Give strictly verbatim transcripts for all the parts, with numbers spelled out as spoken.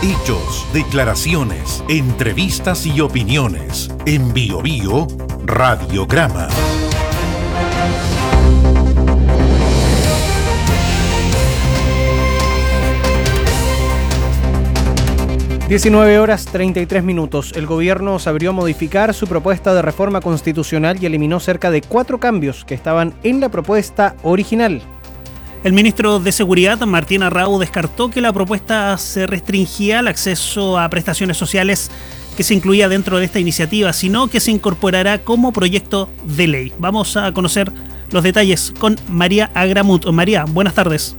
Hechos, declaraciones, entrevistas y opiniones. En Bio Bio Radiograma. diecinueve horas treinta y tres minutos. El gobierno se abrió a modificar su propuesta de reforma constitucional y eliminó cerca de cuatro cambios que estaban en la propuesta original. El ministro de Seguridad, Martín Arrau, descartó que la propuesta se restringía al acceso a prestaciones sociales que se incluía dentro de esta iniciativa, sino que se incorporará como proyecto de ley. Vamos a conocer los detalles con María Agramut. María, buenas tardes.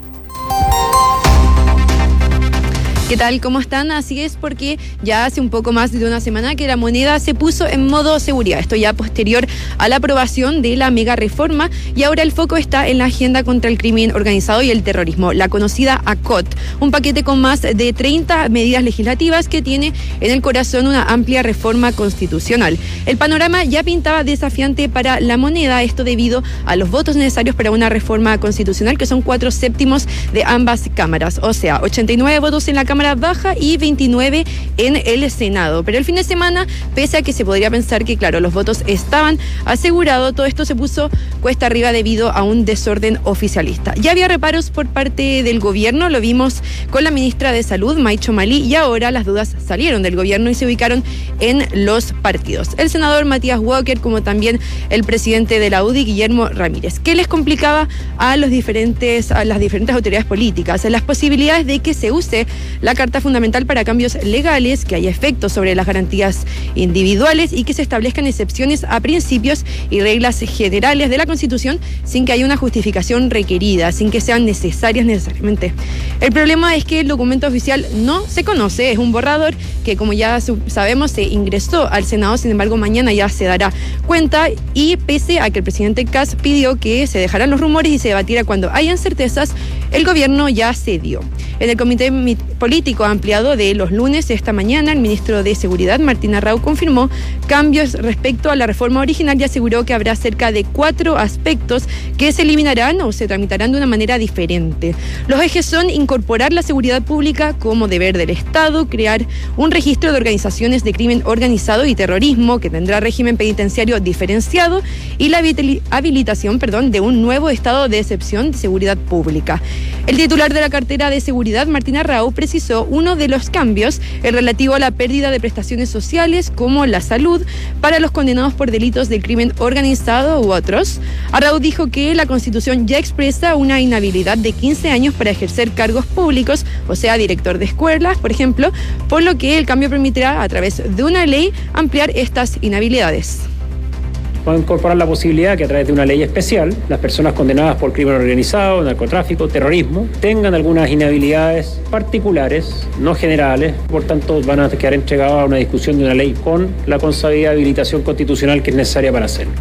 ¿Qué tal? ¿Cómo están? Así es, porque ya hace un poco más de una semana que la moneda se puso en modo seguridad. Esto ya posterior a la aprobación de la mega reforma, y ahora el foco está en la agenda contra el crimen organizado y el terrorismo, la conocida A C O T, un paquete con más de treinta medidas legislativas que tiene en el corazón una amplia reforma constitucional. El panorama ya pintaba desafiante para la moneda, esto debido a los votos necesarios para una reforma constitucional, que son cuatro séptimos de ambas cámaras, o sea, ochenta y nueve votos en la Cámara Baja y veintinueve en el Senado. Pero el fin de semana, pese a que se podría pensar que, claro, los votos estaban asegurados, todo esto se puso cuesta arriba debido a un desorden oficialista. Ya había reparos por parte del gobierno, lo vimos con la ministra de Salud, Maicho Malí, y ahora las dudas salieron del gobierno y se ubicaron en los partidos. El senador Matías Walker, como también el presidente de la U D I, Guillermo Ramírez. ¿Qué les complicaba a los diferentes, a las diferentes autoridades políticas? Las posibilidades de que se use la Carta Fundamental para cambios legales, que haya efectos sobre las garantías individuales y que se establezcan excepciones a principios y reglas generales de la Constitución sin que haya una justificación requerida, sin que sean necesarias necesariamente. El problema es que el documento oficial no se conoce, es un borrador que, como ya sabemos, se ingresó al Senado, sin embargo mañana ya se dará cuenta, y pese a que el presidente Kast pidió que se dejaran los rumores y se debatiera cuando hayan certezas, el gobierno ya cedió. En el comité político ampliado de los lunes, esta mañana, el ministro de Seguridad, Martín Arrau, confirmó cambios respecto a la reforma original y aseguró que habrá cerca de cuatro aspectos que se eliminarán o se tramitarán de una manera diferente. Los ejes son incorporar la seguridad pública como deber del Estado, crear un registro de organizaciones de crimen organizado y terrorismo que tendrá régimen penitenciario diferenciado y la habilitación, perdón, de un nuevo estado de excepción de seguridad pública. El titular de la cartera de Seguridad, Martín Arrau, precisó uno de los cambios, el relativo a la pérdida de prestaciones sociales como la salud para los condenados por delitos del crimen organizado u otros. Arrau dijo que la Constitución ya expresa una inhabilidad de quince años para ejercer cargos públicos, o sea, director de escuelas, por ejemplo, por lo que el cambio permitirá, a través de una ley, ampliar estas inhabilidades. Va a incorporar la posibilidad que a través de una ley especial las personas condenadas por crimen organizado, narcotráfico, terrorismo, tengan algunas inhabilidades particulares, no generales, por tanto van a quedar entregadas a una discusión de una ley con la consabida habilitación constitucional que es necesaria para hacerlo.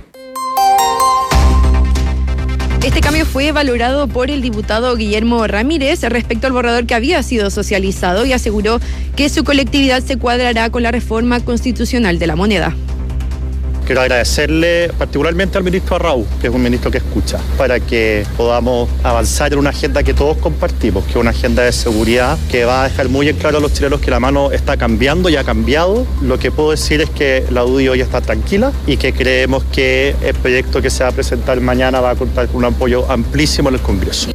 Este cambio fue valorado por el diputado Guillermo Ramírez respecto al borrador que había sido socializado, y aseguró que su colectividad se cuadrará con la reforma constitucional de la moneda. Quiero agradecerle particularmente al ministro Arrau, que es un ministro que escucha, para que podamos avanzar en una agenda que todos compartimos, que es una agenda de seguridad que va a dejar muy en claro a los chilenos que la mano está cambiando y ha cambiado. Lo que puedo decir es que la U D I hoy está tranquila y que creemos que el proyecto que se va a presentar mañana va a contar con un apoyo amplísimo en el Congreso.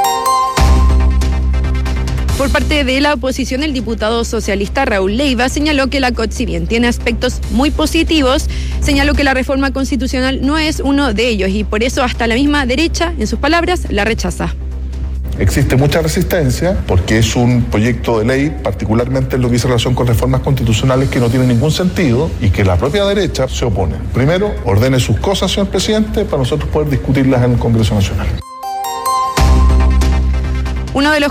Por parte de la oposición, el diputado socialista Raúl Leiva señaló que la C O T, si bien tiene aspectos muy positivos, señaló que la reforma constitucional no es uno de ellos, y por eso hasta la misma derecha, en sus palabras, la rechaza. Existe mucha resistencia porque es un proyecto de ley, particularmente en lo que dice relación con reformas constitucionales, que no tiene ningún sentido y que la propia derecha se opone. Primero, ordene sus cosas, señor presidente, para nosotros poder discutirlas en el Congreso Nacional. Uno de los